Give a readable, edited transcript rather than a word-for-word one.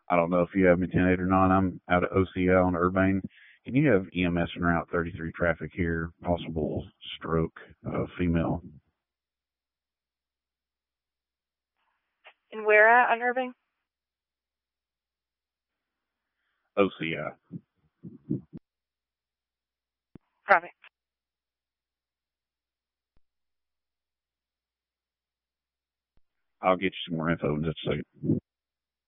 I don't know if you have me 10-8 or not. I'm out of OCL on Urbane. Can you have EMS en Route 33 traffic here? Possible stroke, female. And where at on Irving? OCI. Copy. I'll get you some more info in just a second.